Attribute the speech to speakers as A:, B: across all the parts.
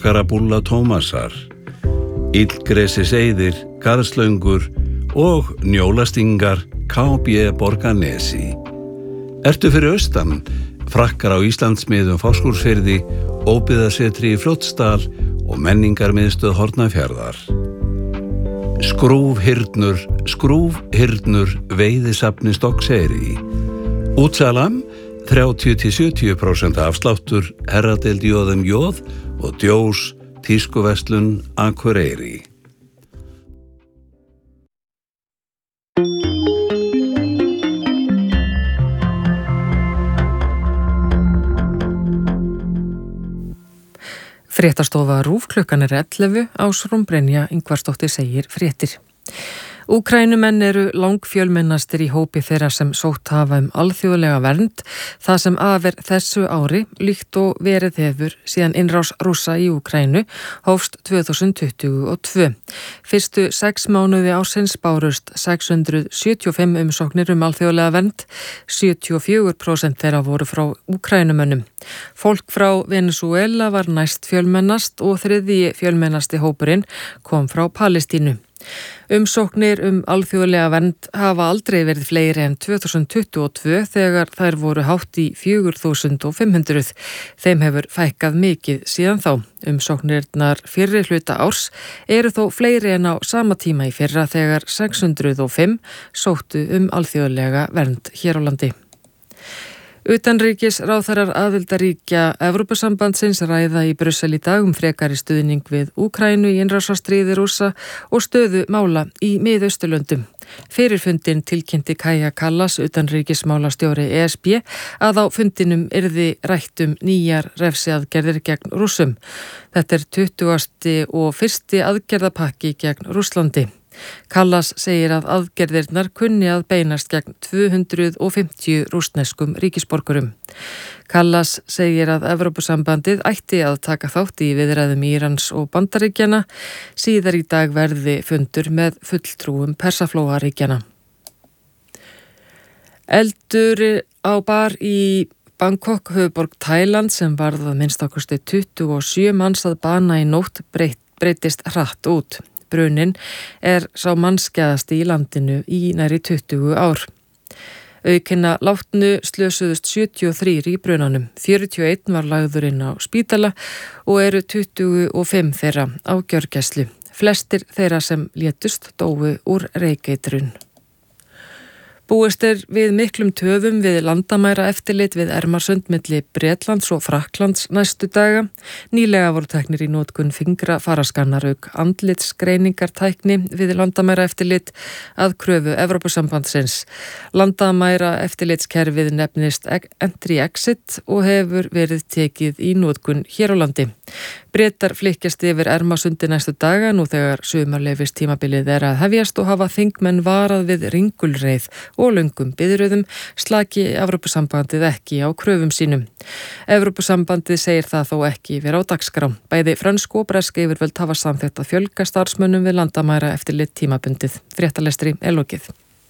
A: Borgarabúlla Tómasar, Illgresi Seyðir, Garðslöngur og Njólastingar KB Borgarnesi. Ertu fyrir austan, frakkar á Íslandsmiðum Fáskrúðsfirði, óbyggðasetri í Fljótsdal og menningarmiðstöð Hornafjarðar. Skrúfhyrnur veiðisafni Stokkseyri. Útsalam 30-70% afsláttur herradeild JMJ og Djós tískuverslun Akureyri.
B: Fréttastofa RÚV klukkan 11, Ásrún Brynja Ingvarsdóttir segir fréttir. Úkraínumenn eru langfjölmennastir í hópi þeirra sem sótt hafa alþjóðlega vernd, það sem af þessu ári, líkt og verið hefur síðan innrás Rússa í Úkraínu hófst 2022. Fyrstu 6 mánuði ársins bárust 675 umsóknir alþjóðlega vernd, 74% þeirra voru frá Úkraínumönnum. Fólk frá Venezuela var næst fjölmennast og þriðji fjölmennasti hópurinn kom frá Palestínu. Umsóknir alþjóðlega vernd hafa aldrei verið fleiri en 2022 þegar þær voru hátt í 4.500. Þeim hefur fækkað mikið síðan þá. Umsóknirnar fyrri hluta árs eru þó fleiri en á sama tíma í fyrra þegar 605 sóttu alþjóðlega vernd hér á landi. Utanríkisráðherrar aðildarríkja Evrópusambandsins ræða í Brussel í dag frekari stuðning við Úkraínu í innrásarstríði Rússa og stöðu mála í Miðausturlöndum. Fyrir fundinn tilkynnti Kaja Kallas, utanríkismálastjóri ESB, að á fundinum yrði rætt nýjar refsiaðgerðir gegn Rússum. Þetta 20. og 1. aðgerðapakki gegn Rússlandi. Kallas segir að aðgerðirnar kunni að beinast gegn 250 rússneskum ríkisborgurum. Kallas segir að Evrópusambandið ætti að taka þátt í viðræðum Írans og Bandaríkjanna. Síðar í dag verði fundur með fulltrúum Persaflóaríkjanna. Eldur á bar í Bangkok, höfuðborg Tæland, sem varð að minnstakosti 27 manns að bana í nótt breytist hratt út. Bruninn sá mannskæðasti í landinu í nærri 20 ár. Aukinna látnu slösuðust 73 í brunanum. 41 var lagður inn á spítala og eru 25 þeirra á gjörgæslu. Flestir þeirra sem létust dóu úr reykeitrun. Búist við miklum töfum við landamæraeftirlit við Ermarsund milli Bretlands og Frakklands næstu daga. Nýlega voru teknir í notkun fingrafararskannar auk andlitsgreiningartækni við landamæraeftirlit að kröfu Evrópusambandsins. Landamæraeftirlitskerfið nefnist Entry-Exit og hefur verið tekið í notkun hér á landi. Bretar flykkjast yfir Ermarsundi næstu daga nú þegar sumarleyfistímabilið að hefjast og hafa þingmenn varað við ringulreið og löngum biðröðum slaki Evrópusambandið ekki á kröfum sínum. Evrópusambandið segir það þó ekki vera á dagskrá. Bæði frönsk og bresk yfirvöld hafa samþykkt að fjölga starfsmönnum við landamæraeftirlit tímabundið. Fréttalestri lokið.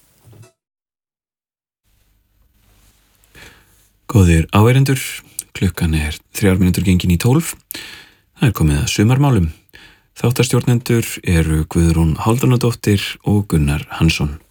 C: Góðir áheyrendur, klukkan 3 mínútur gengin í 12. Það komið að sumarmálum. Þáttarstjórnendur eru Guðrún Hálfdánadóttir og Gunnar Hansson.